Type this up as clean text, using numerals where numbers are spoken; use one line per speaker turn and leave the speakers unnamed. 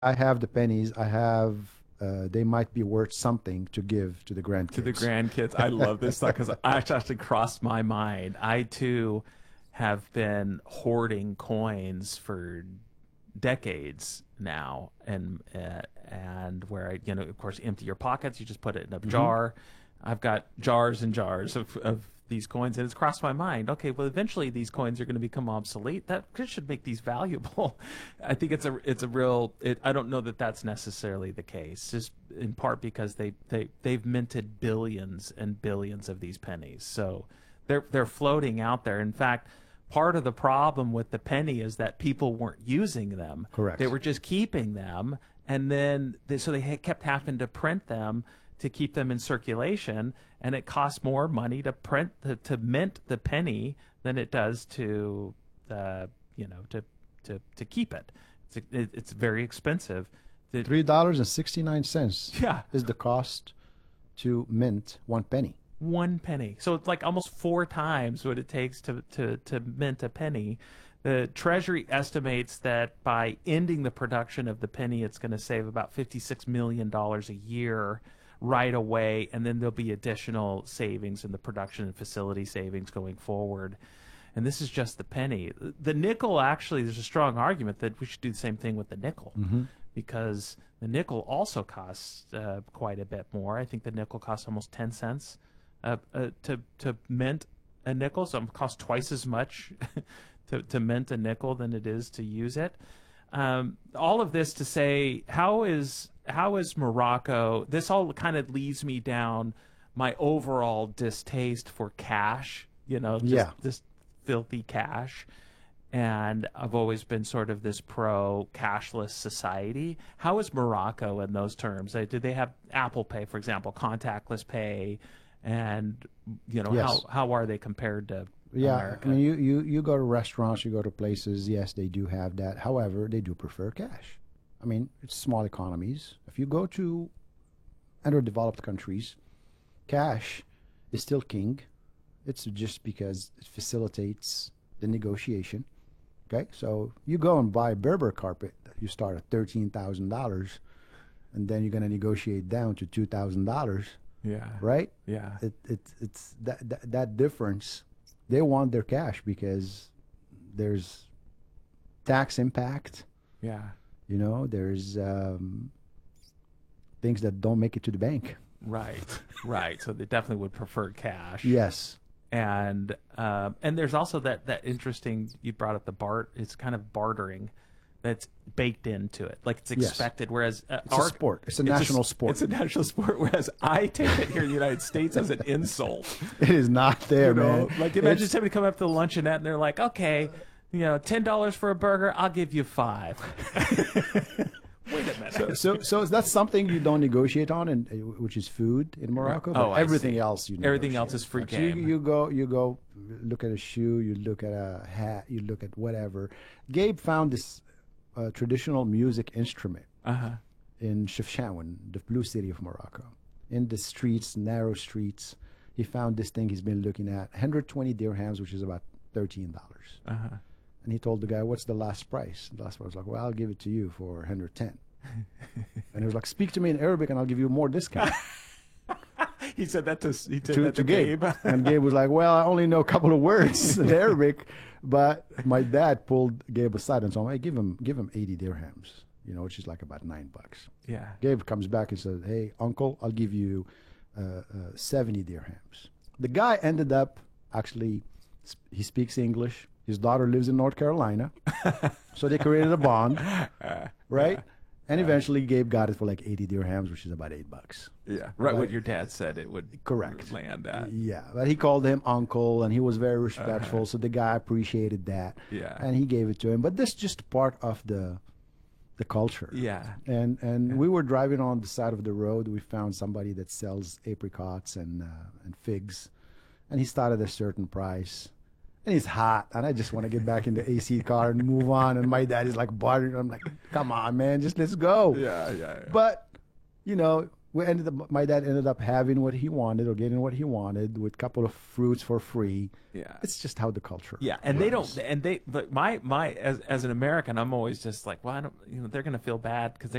I have the pennies. I have. They might be worth something to give to the
To the
grandkids.
grandkids. I love this stuff because I actually crossed my mind. I too have been hoarding coins for decades now, and where I, of course, empty your pockets. You just put it in a
Hmm.
jar. I've got jars and jars of these coins, and it's crossed my mind. Okay, well, eventually these coins are going to become obsolete. That should make these valuable. I think it's a real. I don't know that that's necessarily the case, just in part because they've minted billions and billions of these pennies, so they're floating out there. In fact, part of the problem with the penny is that people weren't using them. They
Correct.
were just keeping them, and then so they kept having to print them to keep them in circulation, and it costs more money to print to mint the penny than it does to to keep it. It's very expensive. The,
$3.69
yeah,
is the cost to mint one penny.
1 penny. So it's like almost four times what it takes to mint a penny. The Treasury estimates that by ending the production of the penny, it's going to save about $56 million a year right away, and then there'll be additional savings in the production and facility savings going forward. And this is just the penny. The nickel, actually, there's a strong argument that we should do the same thing with the nickel,
Hmm.
because the nickel also costs quite a bit more. I think the nickel costs almost 10 cents to mint a nickel, so it costs twice as much to mint a nickel than it is to use it. All of this to say, how is Morocco? This all kind of leads me down my overall distaste for cash. Just
Yeah.
this filthy cash. And I've always been sort of this pro cashless society. How is Morocco in those terms? Do they have Apple Pay, for example, contactless pay? And
Yes.
how are they compared to
Yeah. I
America?
mean, you go to restaurants, you go to places. Yes, they do have that. However, they do prefer cash. I mean, it's small economies. If you go to underdeveloped countries, cash is still king. It's just because it facilitates the negotiation. Okay, so you go and buy a Berber carpet. You start at $13,000, and then you're going to negotiate down to $2,000,
Yeah,
right?
yeah,
It's that difference. They want their cash because there's tax impact.
yeah.
There's things that don't make it to the bank.
Right, right. So they definitely would prefer cash.
Yes,
And there's also that interesting, you brought up the it's kind of bartering that's baked into it, like it's
yes.
expected. Whereas
It's a sport. It's a national sport.
It's a national sport. Whereas I take it here in the United States as an insult.
It is not there, man.
Like imagine
It's,
somebody come up to the luncheonette and they're like, okay, $10 for a burger, I'll give you five. Wait a minute.
so that's something you don't negotiate on, and which is food in Morocco. But
Oh, I
everything
see.
else you
Everything
negotiate.
else is free
Like, so
game.
you go look at a shoe, you look at a hat, you look at whatever. Gabe found this traditional music instrument
Uh-huh.
in Chefchaouen, the blue city of Morocco. In the streets, narrow streets, he found this thing he's been looking at, 120 dirhams, which is about $13.
Uh-huh.
And he told the guy, "What's the last price?" The last price was like, "Well, I'll give it to you for 110." And he was like, "Speak to me in Arabic, and I'll give you more discount."
He said that he said
to,
that
to Gabe.
Gabe.
And Gabe was like, "Well, I only know a couple of words in Arabic," but my dad pulled Gabe aside and told him, "Hey, give him 80 dirhams, which is like about $9."
Yeah.
Gabe comes back and says, "Hey, uncle, I'll give you 70 dirhams." The guy ended up actually, he speaks English. His daughter lives in North Carolina, so they created a bond, right? And eventually, Gabe got it for like 80 dirhams, which is about $8.
Yeah. Right,
Right.
what your dad said it would
Correct.
land at.
Yeah, but he called him uncle, and he was very respectful. So the guy appreciated that,
Yeah.
and he gave it to him. But this is just part of the culture.
Yeah.
And we were driving on the side of the road. We found somebody that sells apricots and figs, and he started at a certain price. And it's hot, and I just want to get back in the AC car and move on. And my dad is like bothering. I'm like, "Come on, man, just let's go."
Yeah, yeah, yeah.
But you know, My dad ended up having what he wanted or getting what he wanted with a couple of fruits for free.
Yeah.
It's just how the culture.
Yeah, and they don't, and they, but my as an American, I'm always just like, well, I don't, they're going to feel bad because